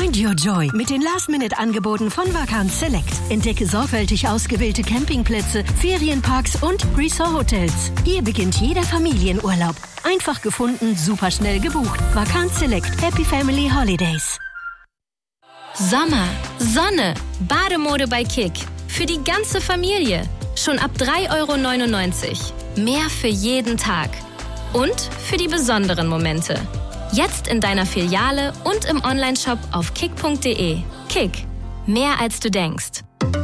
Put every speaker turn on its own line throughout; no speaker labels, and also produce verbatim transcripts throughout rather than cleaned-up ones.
Find your joy mit den Last-Minute-Angeboten von Vacanz Select. Entdecke sorgfältig ausgewählte Campingplätze, Ferienparks und Resort-Hotels. Hier beginnt jeder Familienurlaub. Einfach gefunden, super schnell gebucht. Vacanz Select. Happy Family Holidays.
Sommer, Sonne, Bademode bei Kick. Für die ganze Familie. Schon ab drei Euro neunundneunzig. Mehr für jeden Tag. Und für die besonderen Momente. Jetzt in deiner Filiale und im Onlineshop auf kick punkt de. Kick. Mehr als du denkst.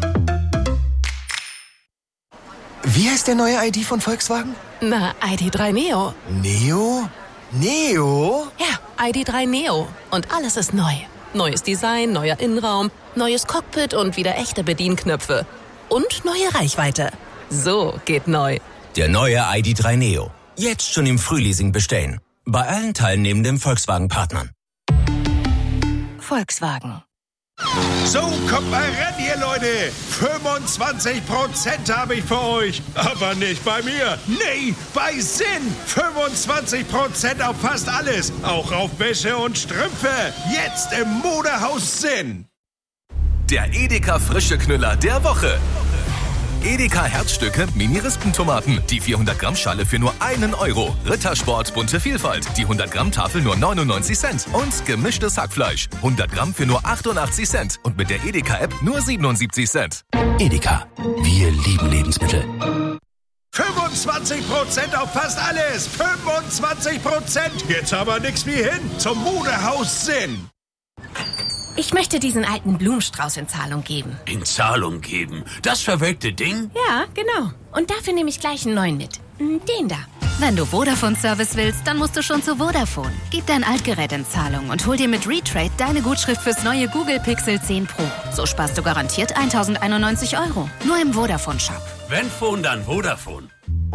Wie heißt der neue I D von Volkswagen?
Na, I D drei Neo.
Neo? Neo?
Ja, I D drei Neo. Und alles ist neu. Neues Design, neuer Innenraum, neues Cockpit und wieder echte Bedienknöpfe. Und neue Reichweite. So geht neu.
Der neue I D drei Neo. Jetzt schon im Frühleasing bestellen. Bei allen teilnehmenden Volkswagen-Partnern.
Volkswagen.
So, kommt mal ran hier, Leute. fünfundzwanzig Prozent habe ich für euch. Aber nicht bei mir. Nee, bei Sinn. fünfundzwanzig Prozent auf fast alles. Auch auf Wäsche und Strümpfe. Jetzt im Modehaus Sinn.
Der Edeka frische Knüller der Woche. Edeka Herzstücke Mini-Rispentomaten. Die vierhundert Gramm Schale für nur einen Euro. Rittersport bunte Vielfalt. Die hundert Gramm Tafel nur neunundneunzig Cent. Und gemischtes Hackfleisch. hundert Gramm für nur achtundachtzig Cent. Und mit der Edeka-App nur siebenundsiebzig Cent.
Edeka. Wir lieben Lebensmittel.
fünfundzwanzig Prozent auf fast alles. fünfundzwanzig Prozent. Jetzt aber nix wie hin. Zum Modehaus Sinn.
Ich möchte diesen alten Blumenstrauß in Zahlung geben.
In Zahlung geben? Das verwelkte Ding?
Ja, genau. Und dafür nehme ich gleich einen neuen mit. Den da.
Wenn du Vodafone-Service willst, dann musst du schon zu Vodafone. Gib dein Altgerät in Zahlung und hol dir mit Retrade deine Gutschrift fürs neue Google Pixel zehn Pro. So sparst du garantiert eintausendeinundneunzig Euro. Nur im Vodafone-Shop.
Wenn Phone, dann Vodafone.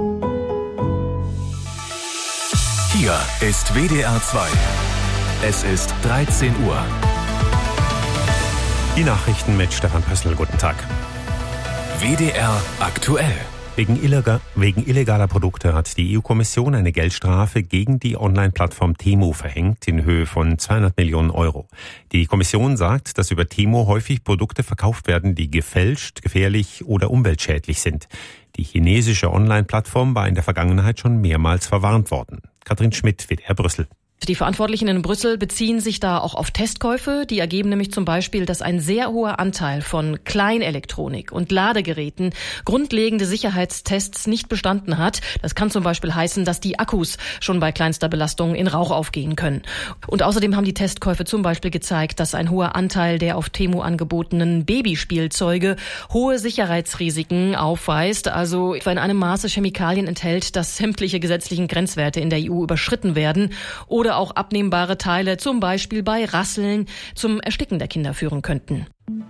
Hier ist W D R zwei. Es ist dreizehn Uhr.
Die Nachrichten mit Stefan Pössl. Guten Tag.
W D R aktuell.
Wegen, illegal, wegen illegaler Produkte hat die E U-Kommission eine Geldstrafe gegen die Online-Plattform Temu verhängt in Höhe von zweihundert Millionen Euro. Die Kommission sagt, dass über Temu häufig Produkte verkauft werden, die gefälscht, gefährlich oder umweltschädlich sind. Die chinesische Online-Plattform war in der Vergangenheit schon mehrmals verwarnt worden. Katrin Schmidt, W D R Brüssel.
Die Verantwortlichen in Brüssel beziehen sich da auch auf Testkäufe. Die ergeben nämlich zum Beispiel, dass ein sehr hoher Anteil von Kleinelektronik und Ladegeräten grundlegende Sicherheitstests nicht bestanden hat. Das kann zum Beispiel heißen, dass die Akkus schon bei kleinster Belastung in Rauch aufgehen können. Und außerdem haben die Testkäufe zum Beispiel gezeigt, dass ein hoher Anteil der auf Temu angebotenen Babyspielzeuge hohe Sicherheitsrisiken aufweist. Also etwa in einem Maße Chemikalien enthält, dass sämtliche gesetzlichen Grenzwerte in der E U überschritten werden oder auch abnehmbare Teile, zum Beispiel bei Rasseln, zum Ersticken der Kinder führen könnten.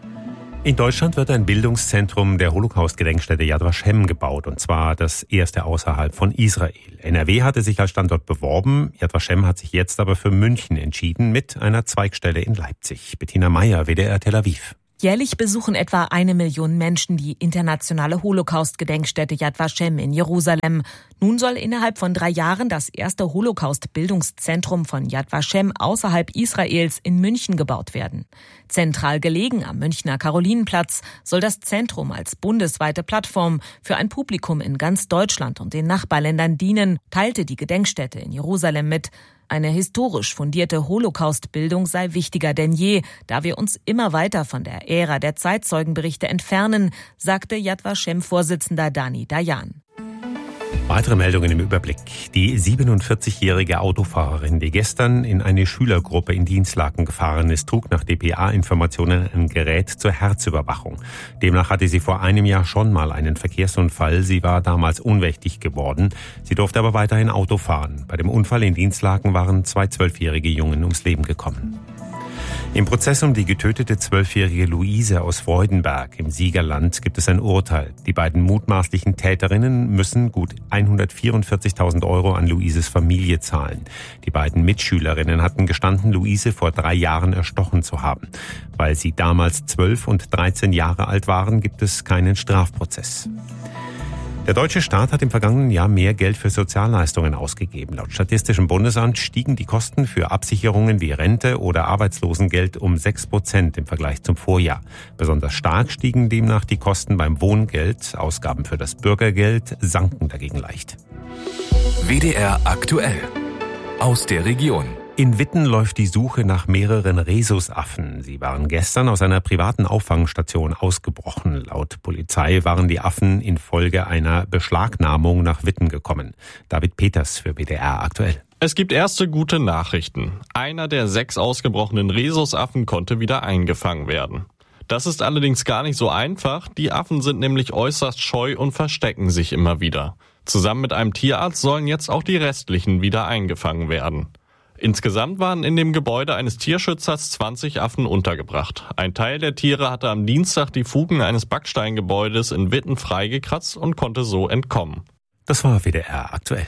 In Deutschland wird ein Bildungszentrum der Holocaust-Gedenkstätte Yad Vashem gebaut, und zwar das erste außerhalb von Israel. N R W hatte sich als Standort beworben, Yad Vashem hat sich jetzt aber für München entschieden mit einer Zweigstelle in Leipzig. Bettina Meyer, W D R Tel Aviv.
Jährlich besuchen etwa eine Million Menschen die internationale Holocaust-Gedenkstätte Yad Vashem in Jerusalem. Nun soll innerhalb von drei Jahren das erste Holocaust-Bildungszentrum von Yad Vashem außerhalb Israels in München gebaut werden. Zentral gelegen am Münchner Karolinenplatz soll das Zentrum als bundesweite Plattform für ein Publikum in ganz Deutschland und den Nachbarländern dienen, teilte die Gedenkstätte in Jerusalem mit. Eine historisch fundierte Holocaust-Bildung sei wichtiger denn je, da wir uns immer weiter von der Ära der Zeitzeugenberichte entfernen, sagte Yad Vashem-Vorsitzender Dani Dayan.
Weitere Meldungen im Überblick. Die siebenundvierzigjährige Autofahrerin, die gestern in eine Schülergruppe in Dinslaken gefahren ist, trug nach D P A-Informationen ein Gerät zur Herzüberwachung. Demnach hatte sie vor einem Jahr schon mal einen Verkehrsunfall. Sie war damals ohnmächtig geworden. Sie durfte aber weiterhin Auto fahren. Bei dem Unfall in Dinslaken waren zwei zwölfjährige Jungen ums Leben gekommen. Im Prozess um die getötete zwölfjährige Luise aus Freudenberg im Siegerland gibt es ein Urteil. Die beiden mutmaßlichen Täterinnen müssen gut hundertvierundvierzigtausend Euro an Luises Familie zahlen. Die beiden Mitschülerinnen hatten gestanden, Luise vor drei Jahren erstochen zu haben. Weil sie damals zwölf und dreizehn Jahre alt waren, gibt es keinen Strafprozess. Der deutsche Staat hat im vergangenen Jahr mehr Geld für Sozialleistungen ausgegeben. Laut Statistischem Bundesamt stiegen die Kosten für Absicherungen wie Rente oder Arbeitslosengeld um sechs Prozent im Vergleich zum Vorjahr. Besonders stark stiegen demnach die Kosten beim Wohngeld. Ausgaben für das Bürgergeld sanken dagegen leicht.
W D R aktuell. Aus der Region.
In Witten läuft die Suche nach mehreren Rhesusaffen. Sie waren gestern aus einer privaten Auffangstation ausgebrochen. Laut Polizei waren die Affen infolge einer Beschlagnahmung nach Witten gekommen. David Peters für W D R aktuell.
Es gibt erste gute Nachrichten. Einer der sechs ausgebrochenen Rhesusaffen konnte wieder eingefangen werden. Das ist allerdings gar nicht so einfach. Die Affen sind nämlich äußerst scheu und verstecken sich immer wieder. Zusammen mit einem Tierarzt sollen jetzt auch die restlichen wieder eingefangen werden. Insgesamt waren in dem Gebäude eines Tierschützers zwanzig Affen untergebracht. Ein Teil der Tiere hatte am Dienstag die Fugen eines Backsteingebäudes in Witten freigekratzt und konnte so entkommen.
Das war W D R aktuell.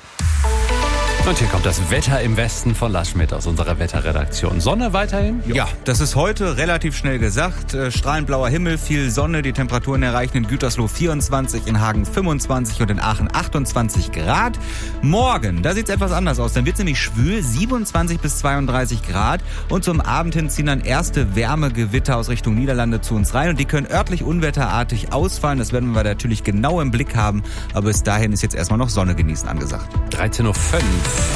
Und hier kommt das Wetter im Westen von Lars Schmidt aus unserer Wetterredaktion. Sonne weiterhin?
Jo. Ja, das ist heute relativ schnell gesagt. Äh, strahlend blauer Himmel, viel Sonne. Die Temperaturen erreichen in Gütersloh vierundzwanzig, in Hagen fünfundzwanzig und in Aachen achtundzwanzig Grad. Morgen, da sieht es etwas anders aus. Dann wird es nämlich schwül, siebenundzwanzig bis zweiunddreißig Grad. Und zum Abend hin ziehen dann erste Wärmegewitter aus Richtung Niederlande zu uns rein. Und die können örtlich unwetterartig ausfallen. Das werden wir natürlich genau im Blick haben. Aber bis dahin ist jetzt erstmal noch Sonne genießen angesagt.
dreizehn Uhr fünf.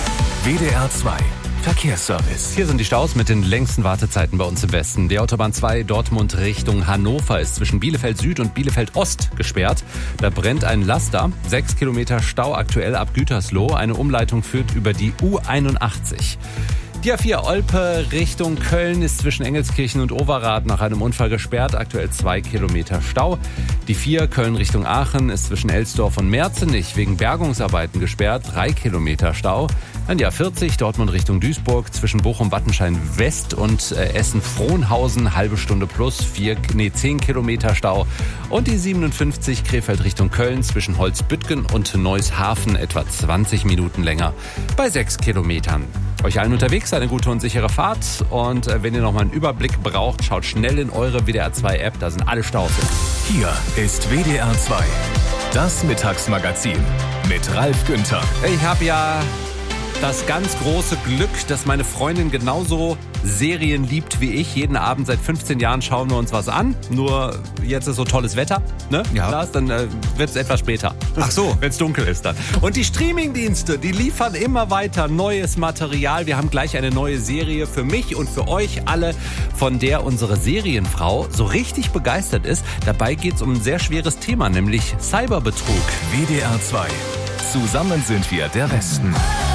W D R zwei Verkehrsservice.
Hier sind die Staus mit den längsten Wartezeiten bei uns im Westen. Die Autobahn zwei Dortmund Richtung Hannover ist zwischen Bielefeld Süd und Bielefeld Ost gesperrt. Da brennt ein Laster. Sechs Kilometer Stau aktuell ab Gütersloh. Eine Umleitung führt über die U einundachtzig. Die A vier Olpe Richtung Köln ist zwischen Engelskirchen und Overath nach einem Unfall gesperrt. Aktuell zwei Kilometer Stau. Die vier Köln Richtung Aachen ist zwischen Elsdorf und Merzenich wegen Bergungsarbeiten gesperrt. Drei Kilometer Stau. Dann die A vierzig Dortmund Richtung Duisburg zwischen Bochum-Wattenschein West und äh, Essen-Frohnhausen. Halbe Stunde plus. Vier, nee, zehn Kilometer Stau. Und die siebenundfünfzig Krefeld Richtung Köln zwischen Holzbüttgen und Neushafen etwa zwanzig Minuten länger bei sechs Kilometern. Euch allen unterwegs eine gute und sichere Fahrt. Und äh, wenn ihr nochmal einen Überblick braucht, schaut schnell in eure W D R zwei App, da sind alle Staus.
Hier ist W D R zwei, das Mittagsmagazin mit Ralf Günther.
Ich habe ja das ganz große Glück, dass meine Freundin genauso Serien liebt wie ich. Jeden Abend seit fünfzehn Jahren schauen wir uns was an. Nur jetzt ist so tolles Wetter, ne?
Ja.
Lars, dann äh, wird es etwas später.
Ach so.
Wenn es dunkel ist dann. Und die Streamingdienste, die liefern immer weiter neues Material. Wir haben gleich eine neue Serie für mich und für euch alle, von der unsere Serienfrau so richtig begeistert ist. Dabei geht es um ein sehr schweres Thema, nämlich Cyberbetrug.
W D R zwei. Zusammen sind wir der Westen.